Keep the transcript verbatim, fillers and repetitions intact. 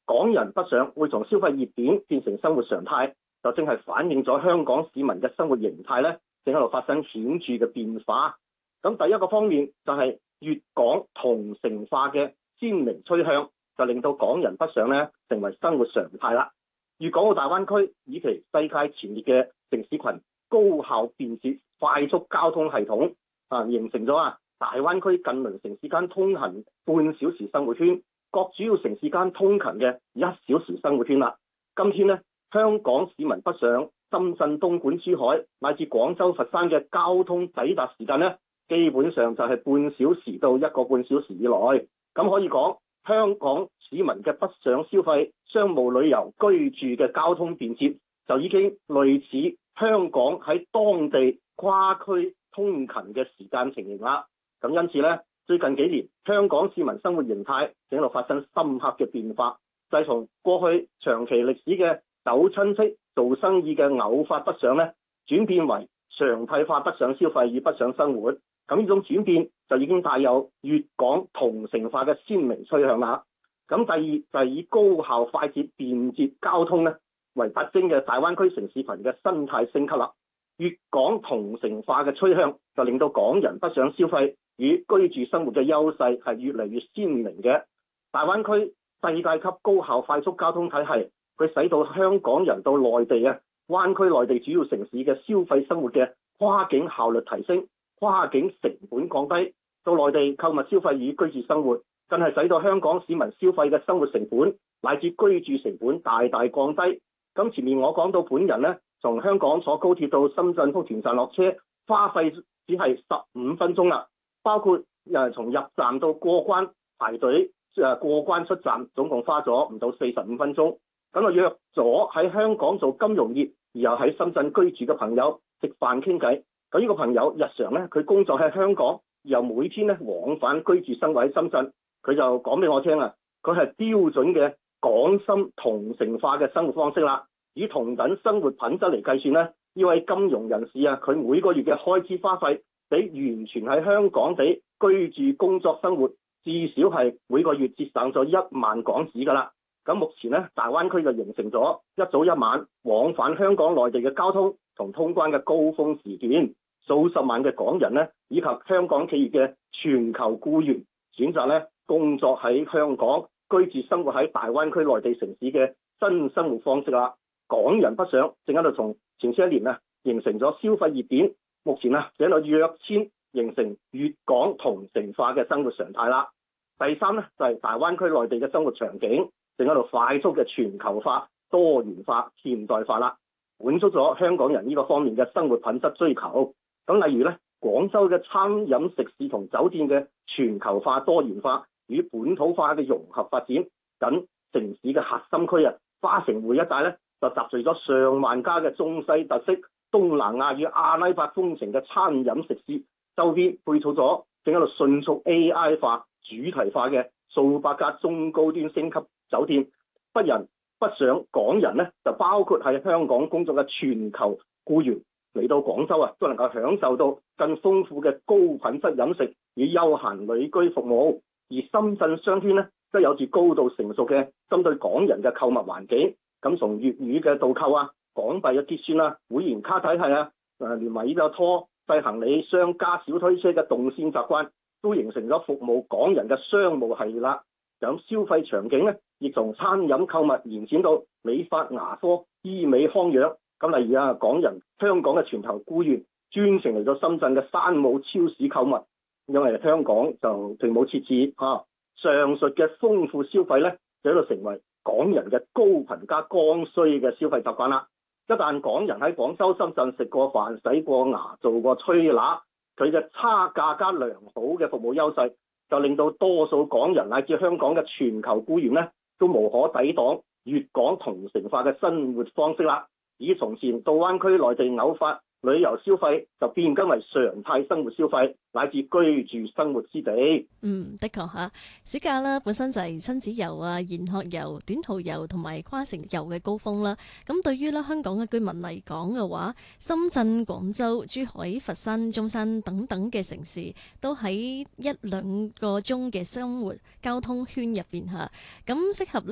港人北上會從消費熱點變成生活常態，就正係反映咗香港市民嘅生活形態咧，正喺度發生顯著嘅變化。咁第一個方面就係粵港同城化嘅鮮明趨向，就令到港人北上咧成為生活常態啦。粵港澳大灣區以其世界前列嘅城市群、高效便捷、快速交通系統啊，形成咗啊大灣區近鄰城市間通行半小時生活圈，各主要城市間通勤嘅一小時生活圈啦。今天呢，香港市民北上深圳、東莞、珠海乃至廣州、佛山嘅交通抵達時間呢，基本上就係半小時到一個半小時以內。咁可以講，香港市民嘅北上消費、商務旅遊、居住嘅交通便捷，就已經類似香港喺當地跨區通勤嘅時間情形啦。咁因此呢，最近幾年香港市民生活形態正喺度發生深刻嘅變化，就係從過去長期歷史嘅走親戚、做生意嘅偶發北上呢，轉變為常態化北上消費與北上生活。咁呢種轉變就已經帶有粵港同城化嘅鮮明趨向啦。咁第二就係以高效、快捷、便捷交通呢為特徵嘅大灣區城市群嘅生態升級啦。粵港同城化嘅趨向就令到港人北上消費與居住生活嘅優勢係越嚟越鮮明嘅。大灣區世界級高效快速交通體系，佢使到香港人到內地啊，灣區內地主要城市嘅消費生活嘅跨境效率提升，跨境成本降低，到內地購物消費與居住生活，更係使到香港市民消費嘅生活成本乃至居住成本大大降低。咁前面我講到本人呢，從香港坐高鐵到深圳福田站落車，花費只係十五分鐘啦。包括誒從入站到過關排隊誒過關出站，總共花咗唔到四十五分鐘。咁我約咗喺香港做金融業而又喺深圳居住嘅朋友食飯傾偈。咁呢個朋友日常咧，佢工作喺香港，又每天咧往返居住生活喺深圳。佢就講俾我聽啊，佢係標準嘅港深同城化嘅生活方式啦。以同等生活品質嚟計算咧，呢位金融人士啊，佢每個月嘅開支花費比完全喺香港地居住、工作、生活至少係每個月節省咗一萬港紙㗎啦。咁目前咧，大灣區就形成咗一早一晚往返香港內地嘅交通同通關嘅高峰時段，數十萬嘅港人咧，以及香港企業嘅全球僱員選擇咧工作喺香港、居住生活喺大灣區內地城市嘅新生活方式啦。港人北上正喺度從前些年啊形成咗消費熱點，目前啊正喺度躍遷形成粵港同城化嘅生活常態啦。第三咧就係、是、大灣區內地嘅生活場景正喺度快速嘅全球化、多元化、現代化啦，滿足咗香港人呢個方面嘅生活品質追求。咁例如咧，廣州嘅餐飲食肆同酒店嘅全球化、多元化與本土化嘅融合發展，等城市嘅核心區啊，花城匯一帶咧，就集聚咗上萬家嘅中西特色、東南亞與阿拉伯風情嘅餐飲食肆，周邊配套咗正喺度迅速 A I 化、主題化嘅數百家中高端星級酒店。北人北上港人呢，就包括喺香港工作嘅全球僱員嚟到廣州啊，都能夠享受到更豐富嘅高品質飲食與休閒旅居服務。而深圳商圈呢，都有住高度成熟嘅針對港人嘅購物環境。咁從粵語嘅導購啊、港幣嘅結算啊、會員卡體系啊，誒連埋呢個拖載行李箱加小推車嘅動線習慣，都形成咗服務港人嘅商務系列啦。咁消費場景咧，亦從餐飲購物延展到美髮牙科、醫美康養。咁例如啊，港人香港嘅全球僱員專程嚟到深圳嘅山姆超市購物，因為香港就並冇設置嚇、啊。上述嘅豐富消費咧，就喺度成為港人嘅高頻加剛需嘅消費習慣啦。一旦港人喺廣州、深圳食過飯、洗過牙、做過吹喇，佢嘅差價加良好嘅服務優勢，就令到多數港人乃至香港嘅全球僱員呢，都無可抵擋粵港同城化嘅生活方式啦。以從前到灣區內地偶發旅遊消費，就變更為常態生活消費乃至居住生活之地。 嗯，的確嚇，暑假啦本身就係親子遊啊、研學遊、短途遊同埋跨城遊嘅高峰啦。咁對於咧香港嘅居民嚟講嘅話，深圳、廣州、珠海、佛山、中山等等嘅城市，都喺一兩個鐘嘅生活交通圈入邊嚇，咁適合